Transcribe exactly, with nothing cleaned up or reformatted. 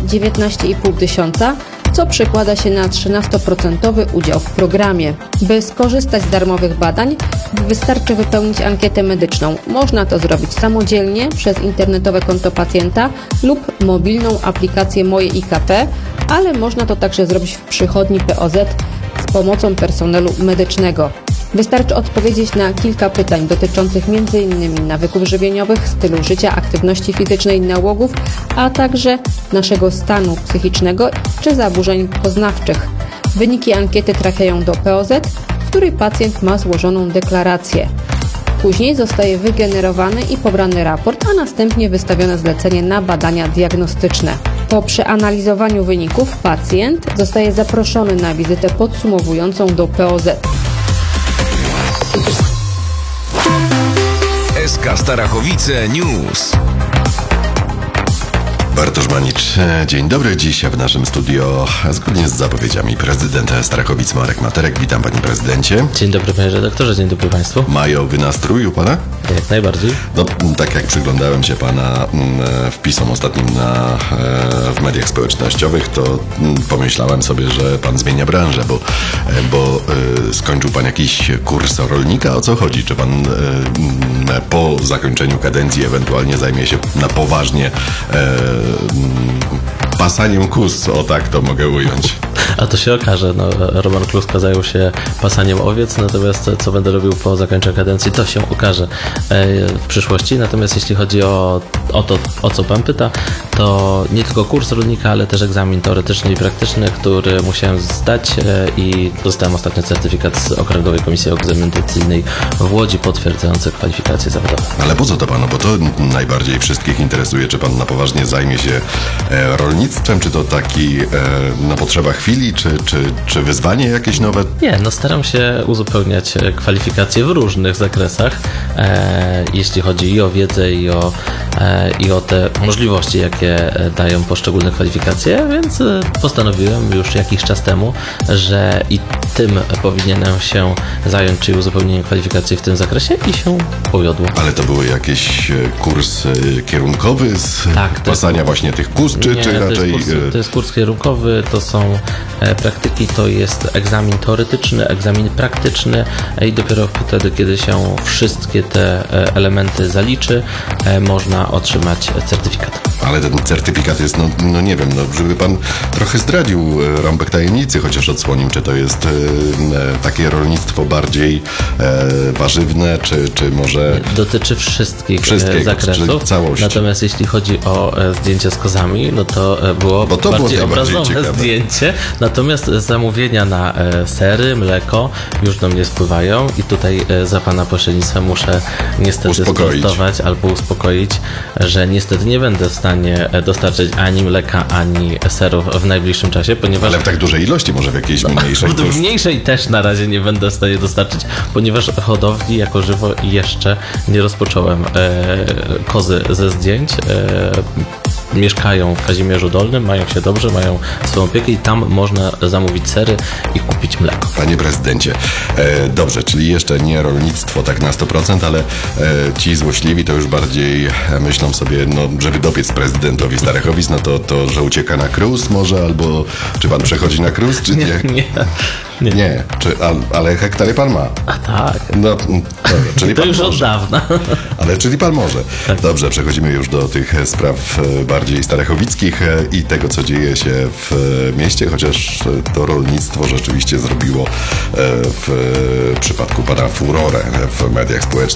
dziewiętnaście i pół tysiąca, co przekłada się na trzynastoprocentowy udział w programie. By skorzystać z darmowych badań, wystarczy wypełnić ankietę medyczną. Można to zrobić samodzielnie przez internetowe konto pacjenta lub mobilną aplikację Moje I K P, ale można to także zrobić w przychodni P O Z z pomocą personelu medycznego. Wystarczy odpowiedzieć na kilka pytań dotyczących między innymi nawyków żywieniowych, stylu życia, aktywności fizycznej, nałogów, a także naszego stanu psychicznego czy zaburzeń poznawczych. Wyniki ankiety trafiają do P O Z, w której pacjent ma złożoną deklarację. Później zostaje wygenerowany i pobrany raport, a następnie wystawione zlecenie na badania diagnostyczne. Po przeanalizowaniu wyników pacjent zostaje zaproszony na wizytę podsumowującą do P O Z. S K Starachowice News. Bartosz Manicz, dzień dobry. Dziś w naszym studio, zgodnie z zapowiedziami, prezydent Starachowic Marek Materek. Witam, panie prezydencie. Dzień dobry, panie redaktorze, dzień dobry państwu. Majowy nastrój u pana? Jak najbardziej. No, tak jak przyglądałem się pana wpisom ostatnim na, w mediach społecznościowych, to pomyślałem sobie, że pan zmienia branżę, bo, bo skończył pan jakiś kurs rolnika. O co chodzi? Czy pan po zakończeniu kadencji ewentualnie zajmie się na poważnie pasaniem kóz, o tak to mogę ująć? A to się okaże. No, Roman Kluska zajął się pasaniem owiec, natomiast co będę robił po zakończeniu kadencji, to się okaże w przyszłości. Natomiast jeśli chodzi o, o to, o co pan pyta, to nie tylko kurs rolnika, ale też egzamin teoretyczny i praktyczny, który musiałem zdać i dostałem ostatnio certyfikat z Okręgowej Komisji Egzaminacyjnej w Łodzi potwierdzający kwalifikacje zawodowe. Ale po co to panu? Bo to najbardziej wszystkich interesuje, czy pan na poważnie zajmie się rolnictwem, czy to taki na potrzeba chwili, czy, czy, czy wyzwanie jakieś nowe? Nie, no staram się uzupełniać kwalifikacje w różnych zakresach, e, jeśli chodzi i o wiedzę, i o, e, i o te możliwości, jakie dają poszczególne kwalifikacje, więc postanowiłem już jakiś czas temu, że i tym powinienem się zająć, czyli uzupełnieniem kwalifikacji w tym zakresie, i się powiodło. Ale to były jakieś kurs kierunkowy z tak, pasania jest, właśnie tych kóz, czy, nie, czy raczej... To jest, kurs, to jest kurs kierunkowy, to są praktyki, to jest egzamin teoretyczny, egzamin praktyczny i dopiero wtedy, kiedy się wszystkie te elementy zaliczy, można otrzymać certyfikat. Ale ten certyfikat jest, no, no nie wiem, no, żeby pan trochę zdradził rąbek tajemnicy, chociaż odsłonił, czy to jest e, takie rolnictwo bardziej e, warzywne, czy, czy może... Dotyczy wszystkich Wszystkiego, zakresów, całości. Natomiast jeśli chodzi o zdjęcie z kozami, no to było Bo to bardziej było obrazowe ciekawe. zdjęcie, natomiast zamówienia na sery, mleko już do mnie spływają i tutaj za pana pośrednictwem muszę niestety sprostować albo uspokoić, że niestety nie będę w stanie dostarczyć ani mleka, ani serów w najbliższym czasie, ponieważ... Ale w tak dużej ilości, może w jakiejś mniejszej? W już... mniejszej też na razie nie będę w stanie dostarczyć, ponieważ hodowli jako żywo jeszcze nie rozpocząłem. E, kozy ze zdjęć e, mieszkają w Kazimierzu Dolnym, mają się dobrze, mają swoją opiekę i tam można zamówić sery i kupić mleko. Panie prezydencie, e, dobrze, czyli jeszcze nie rolnictwo tak na sto procent, ale e, ci złośliwi to już bardziej e, myślą sobie, no, żeby dopiec prezydentowi Starachowic, no to, to, że ucieka na cruise może, albo czy pan przechodzi na cruise, czy nie? Nie, nie. Nie, nie. Czy, a, ale hektary pan ma. A tak. No, dobra, czyli to pan już może. Od dawna. Ale czyli pan może. Tak. Dobrze, przechodzimy już do tych spraw bardziej starachowickich i tego, co dzieje się w mieście, chociaż to rolnictwo rzeczywiście zrobiło w przypadku pana furorę w mediach społecznych.